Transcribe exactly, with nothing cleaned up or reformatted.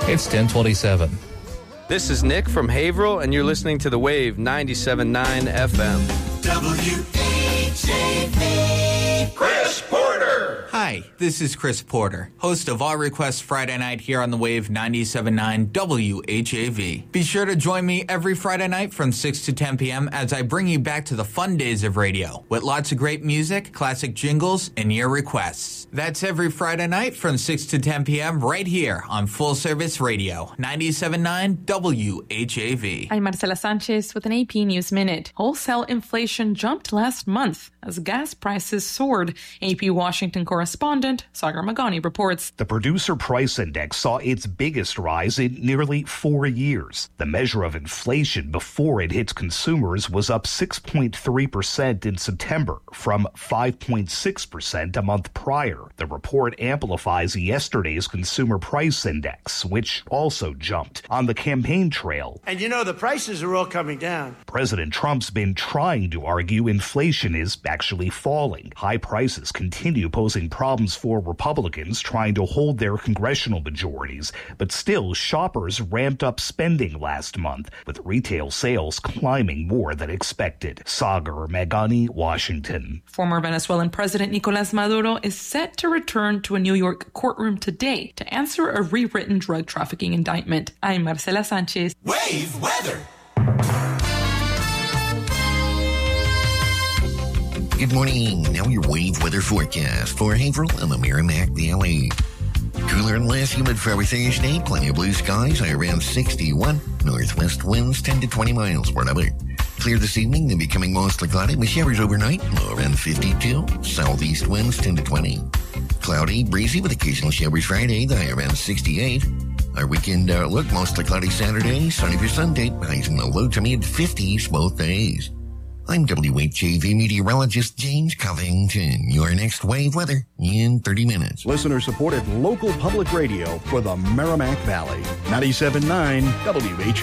It's ten twenty-seven. This is Nick from Haverhill, and you're listening to The Wave ninety-seven point nine F M. W H A V. Chris Porter. Hi, this is Chris Porter, host of All Requests Friday Night here on the Wave ninety-seven point nine W H A V. Be sure to join me every Friday night from six to ten p.m. as I bring you back to the fun days of radio with lots of great music, classic jingles, and your requests. That's every Friday night from six to ten p.m. right here on Full Service Radio, ninety-seven point nine W H A V. I'm Marcela Sanchez with an A P News Minute. Wholesale inflation jumped last month as gas prices soared. A P Washington correspondent Sagar Magani reports. The Producer Price Index saw its biggest rise in nearly four years. The measure of inflation before it hits consumers was up six point three percent in September from five point six percent a month prior. The report amplifies yesterday's Consumer Price Index, which also jumped on the campaign trail. And you know, the prices are all coming down. President Trump's been trying to argue inflation is actually falling. High prices continue posing problems for Republicans trying to hold their congressional majorities, but still shoppers ramped up spending last month, with retail sales climbing more than expected. Sagar Magani, Washington. Former Venezuelan President Nicolas Maduro is set to return to a New York courtroom today to answer a rewritten drug trafficking indictment. I'm Marcela Sanchez. Wave weather. Good morning. Now your wave weather forecast for Haverhill and the Merrimack Valley. Cooler and less humid for every Thursday. Plenty of blue skies, high around sixty-one. Northwest winds ten to twenty miles per hour. Clear this evening and becoming mostly cloudy with showers overnight. Low around fifty-two. Southeast winds ten to twenty. Cloudy, breezy with occasional showers Friday. The high around sixty-eight. Our weekend outlook, mostly cloudy Saturday. Sunny for Sunday. Highs in the low to mid fifties both days. I'm W H A V meteorologist James Covington. Your next wave weather in thirty minutes. Listener-supported local public radio for the Merrimack Valley. ninety-seven point nine W H A V.